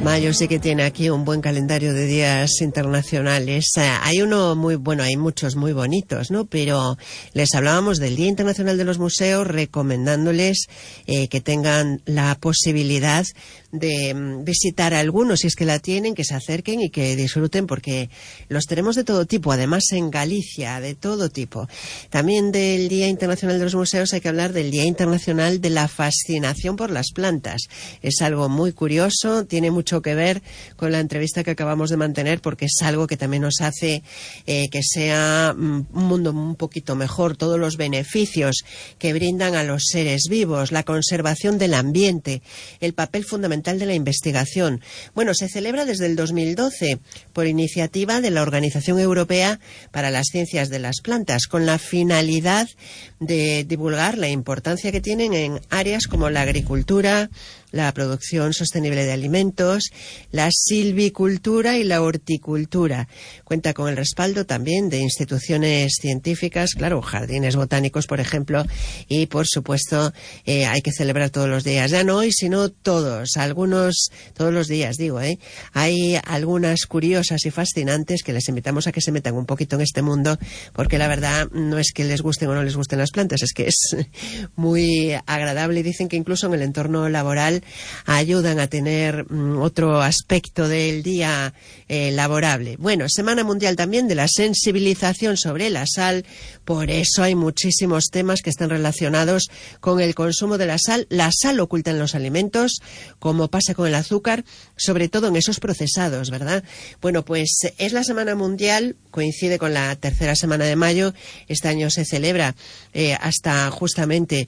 Mayo sí que tiene aquí un buen calendario de días internacionales. Hay uno muy bueno, hay muchos muy bonitos, ¿no? Pero les hablábamos del Día Internacional de los Museos, recomendándoles que tengan la posibilidad de visitar algunos, si es que la tienen, que se acerquen y que disfruten, porque los tenemos de todo tipo, además en Galicia, de todo tipo. También del Día Internacional de los Museos hay que hablar del Día Internacional de la Fascinación por las Plantas. Es algo muy curioso, tiene mucho que ver con la entrevista que acabamos de mantener, porque es algo que también nos hace que sea un mundo un poquito mejor, todos los beneficios que brindan a los seres vivos, la conservación del ambiente, el papel fundamental de la investigación. Bueno, se celebra desde el 2012 por iniciativa de la Organización Europea para las Ciencias de las Plantas, con la finalidad de divulgar la importancia que tienen en áreas como la agricultura, la producción sostenible de alimentos, la silvicultura y la horticultura. Cuenta con el respaldo también de instituciones científicas, claro, jardines botánicos, por ejemplo, y por supuesto hay que celebrar todos los días, ya no hoy, sino todos los días, digo, hay algunas curiosas y fascinantes que les invitamos a que se metan un poquito en este mundo, porque la verdad no es que les gusten o no les gusten las plantas, es que es muy agradable, y dicen que incluso en el entorno laboral ayudan a tener otro aspecto del día laborable. Bueno, Semana Mundial también de la sensibilización sobre la sal, por eso hay muchísimos temas que están relacionados con el consumo de la sal oculta en los alimentos, como pasa con el azúcar, sobre todo en esos procesados, ¿verdad? Bueno, pues es la Semana Mundial, coincide con la tercera semana de mayo, este año se celebra hasta justamente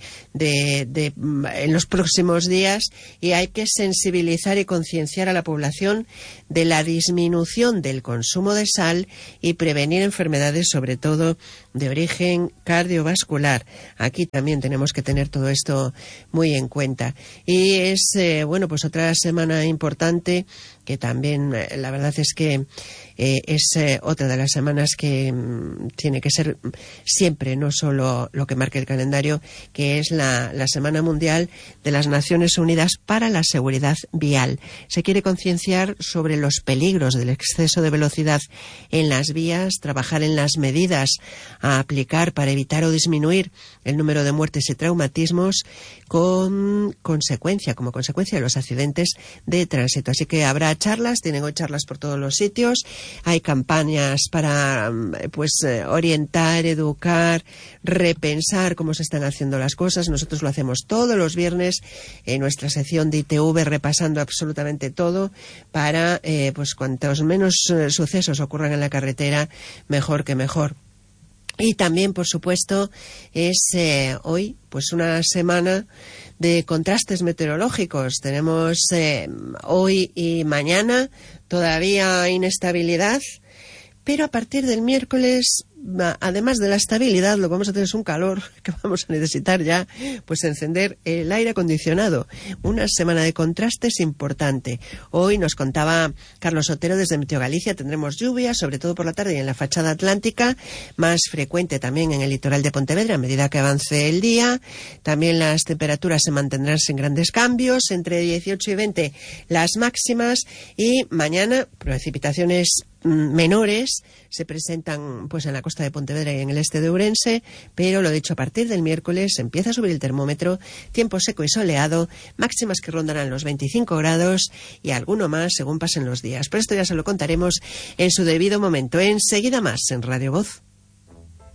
en los próximos días, y hay que sensibilizar y concienciar a la población de la disminución del consumo de sal y prevenir enfermedades, sobre todo de origen cardiovascular. Aquí también tenemos que tener todo esto muy en cuenta. Y es, pues otra semana importante que también la verdad es que es otra de las semanas que tiene que ser siempre, no solo lo que marque el calendario, que es la Semana Mundial de las Naciones Unidas para la Seguridad Vial. Se quiere concienciar sobre los peligros del exceso de velocidad en las vías, trabajar en las medidas a aplicar para evitar o disminuir el número de muertes y traumatismos como consecuencia de los accidentes de tránsito. Así que habrá charlas, tienen hoy charlas por todos los sitios, hay campañas para orientar, educar, repensar cómo se están haciendo las cosas. Nosotros lo hacemos todos los viernes en nuestra sección de ITV, repasando absolutamente todo para cuantos menos sucesos ocurran en la carretera, mejor que mejor. Y también, por supuesto, es hoy una semana de contrastes meteorológicos. Tenemos hoy y mañana todavía inestabilidad, pero a partir del miércoles, además de la estabilidad, lo que vamos a tener es un calor que vamos a necesitar ya, encender el aire acondicionado. Una semana de contrastes importante. Hoy nos contaba Carlos Otero desde Meteo Galicia, tendremos lluvia, sobre todo por la tarde y en la fachada atlántica, más frecuente también en el litoral de Pontevedra a medida que avance el día. También las temperaturas se mantendrán sin grandes cambios, entre 18 y 20 las máximas, y mañana precipitaciones menores se presentan en la costa de Pontevedra y en el este de Ourense, pero lo dicho, a partir del miércoles empieza a subir el termómetro, tiempo seco y soleado, máximas que rondarán los 25 grados y alguno más según pasen los días. Pero esto ya se lo contaremos en su debido momento. Enseguida más en Radio Voz.